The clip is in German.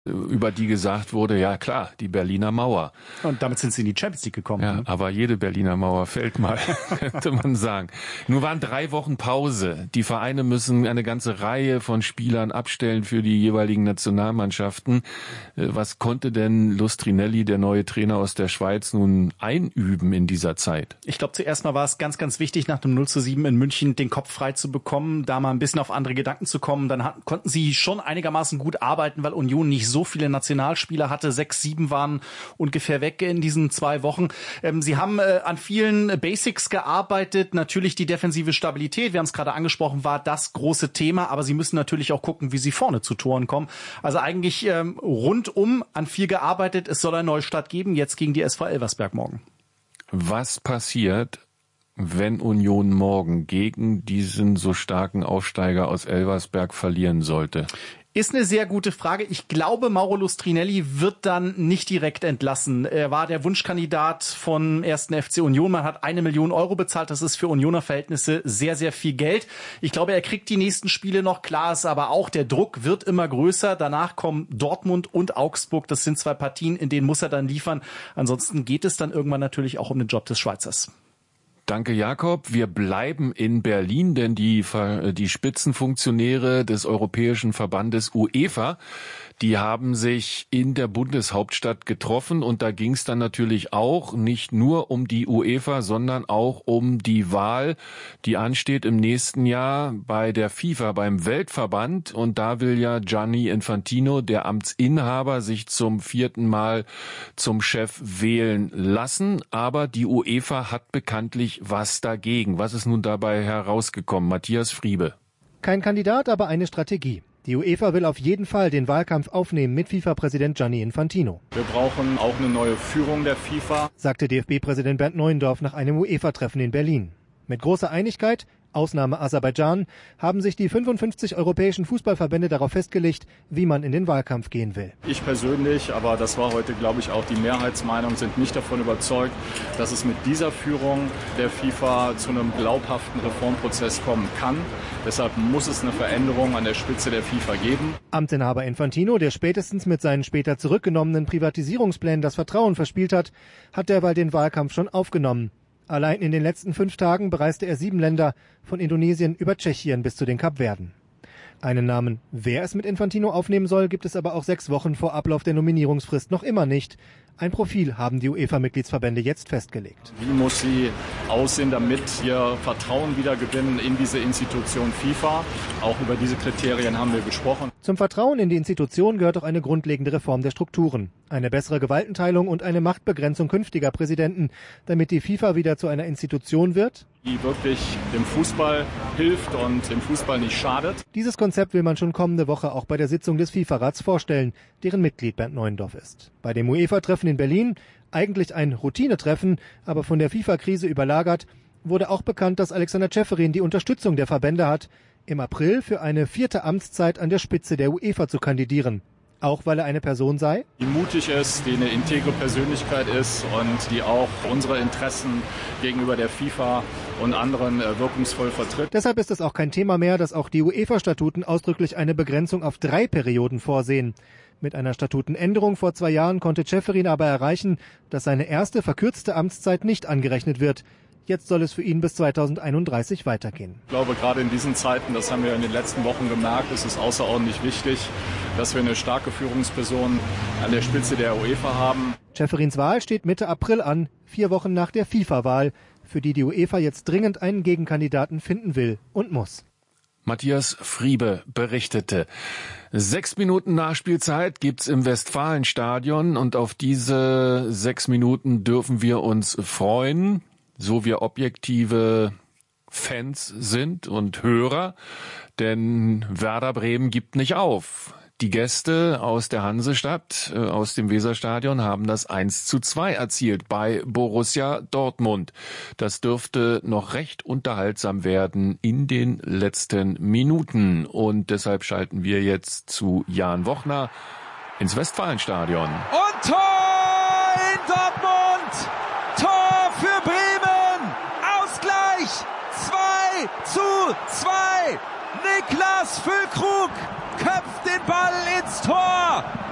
über die gesagt wurde, ja klar, die Berliner Mauer. Und damit sind sie in die Champions League gekommen. Ja, ne? aber jede Berliner Mauer fällt mal, könnte man sagen. Nur waren 3 Wochen Pause. Die Vereine müssen eine ganze Reihe von Spielern abstellen für die jeweiligen Nationalmannschaften. Was konnte denn Lustrinelli, der neue Trainer aus der Schweiz, nun einüben in dieser Zeit? Ich glaube, zuerst mal war es ganz, ganz wichtig, nach dem 0:7 in München den Kopf frei zu bekommen, da mal ein bisschen auf andere Gedanken zu kommen. Dann konnten sie schon einigermaßen gut arbeiten, weil Union nicht so viele Nationalspieler hatte. 6, 7 waren ungefähr weg in diesen 2 Wochen. Sie haben an vielen Basics gearbeitet. Natürlich die defensive Stabilität, wir haben es gerade angesprochen, war das große Thema. Aber sie müssen natürlich auch gucken, wie sie vorne zu Toren kommen. Also eigentlich rundum an viel gearbeitet. Es soll einen Neustart geben, jetzt gegen die SV Elversberg morgen. Was passiert, wenn Union morgen gegen diesen so starken Aufsteiger aus Elversberg verlieren sollte? Ist eine sehr gute Frage. Ich glaube, Mauro Lustrinelli wird dann nicht direkt entlassen. Er war der Wunschkandidat von 1. FC Union. Man hat 1 Million Euro bezahlt. Das ist für Unioner Verhältnisse sehr, sehr viel Geld. Ich glaube, er kriegt die nächsten Spiele noch. Klar ist aber auch, der Druck wird immer größer. Danach kommen Dortmund und Augsburg. Das sind 2 Partien, in denen muss er dann liefern. Ansonsten geht es dann irgendwann natürlich auch um den Job des Schweizers. Danke, Jakob. Wir bleiben in Berlin, denn die Spitzenfunktionäre des Europäischen Verbandes UEFA, die haben sich in der Bundeshauptstadt getroffen und da ging es dann natürlich auch nicht nur um die UEFA, sondern auch um die Wahl, die ansteht im nächsten Jahr bei der FIFA, beim Weltverband, und da will ja Gianni Infantino, der Amtsinhaber, sich zum 4. Mal zum Chef wählen lassen, aber die UEFA hat bekanntlich was dagegen. Was ist nun dabei herausgekommen? Matthias Friebe. Kein Kandidat, aber eine Strategie. Die UEFA will auf jeden Fall den Wahlkampf aufnehmen mit FIFA-Präsident Gianni Infantino. Wir brauchen auch eine neue Führung der FIFA, sagte DFB-Präsident Bernd Neuendorf nach einem UEFA-Treffen in Berlin. Mit großer Einigkeit, Ausnahme Aserbaidschan, haben sich die 55 europäischen Fußballverbände darauf festgelegt, wie man in den Wahlkampf gehen will. Ich persönlich, aber das war heute, glaube ich, auch die Mehrheitsmeinung, sind nicht davon überzeugt, dass es mit dieser Führung der FIFA zu einem glaubhaften Reformprozess kommen kann. Deshalb muss es eine Veränderung an der Spitze der FIFA geben. Amtsinhaber Infantino, der spätestens mit seinen später zurückgenommenen Privatisierungsplänen das Vertrauen verspielt hat, hat derweil den Wahlkampf schon aufgenommen. Allein in den letzten 5 Tagen bereiste er 7 Länder, von Indonesien über Tschechien bis zu den Kapverden. Einen Namen, wer es mit Infantino aufnehmen soll, gibt es aber auch 6 Wochen vor Ablauf der Nominierungsfrist noch immer nicht. Ein Profil haben die UEFA-Mitgliedsverbände jetzt festgelegt. Wie muss sie aussehen, damit wir Vertrauen wieder gewinnen in diese Institution FIFA? Auch über diese Kriterien haben wir gesprochen. Zum Vertrauen in die Institution gehört auch eine grundlegende Reform der Strukturen. Eine bessere Gewaltenteilung und eine Machtbegrenzung künftiger Präsidenten, damit die FIFA wieder zu einer Institution wird, die wirklich dem Fußball hilft und dem Fußball nicht schadet. Dieses Konzept will man schon kommende Woche auch bei der Sitzung des FIFA-Rats vorstellen, deren Mitglied Bernd Neuendorf ist. Bei dem UEFA-Treffen in Berlin, eigentlich ein Routinetreffen, aber von der FIFA-Krise überlagert, wurde auch bekannt, dass Alexander Ceferin die Unterstützung der Verbände hat, im April für eine 4. Amtszeit an der Spitze der UEFA zu kandidieren. Auch weil er eine Person sei, die mutig ist, die eine integre Persönlichkeit ist und die auch unsere Interessen gegenüber der FIFA und anderen wirkungsvoll vertritt. Deshalb ist es auch kein Thema mehr, dass auch die UEFA-Statuten ausdrücklich eine Begrenzung auf 3 Perioden vorsehen. Mit einer Statutenänderung vor 2 Jahren konnte Ceferin aber erreichen, dass seine erste verkürzte Amtszeit nicht angerechnet wird. Jetzt soll es für ihn bis 2031 weitergehen. Ich glaube, gerade in diesen Zeiten, das haben wir in den letzten Wochen gemerkt, ist es außerordentlich wichtig, dass wir eine starke Führungsperson an der Spitze der UEFA haben. Ceferins Wahl steht Mitte April an, 4 Wochen nach der FIFA-Wahl, für die die UEFA jetzt dringend einen Gegenkandidaten finden will und muss. Matthias Friebe berichtete. 6 Minuten Nachspielzeit gibt's im Westfalenstadion und auf diese 6 Minuten dürfen wir uns freuen, so wir objektive Fans sind und Hörer, denn Werder Bremen gibt nicht auf. Die Gäste aus der Hansestadt, aus dem Weserstadion, haben das 1:2 erzielt bei Borussia Dortmund. Das dürfte noch recht unterhaltsam werden in den letzten Minuten. Und deshalb schalten wir jetzt zu Jan Wochner ins Westfalenstadion. Und Tor in Dortmund! Tor für Bremen! Ausgleich! 2:2! Niklas Füllkrug köpft den Ball ins Tor.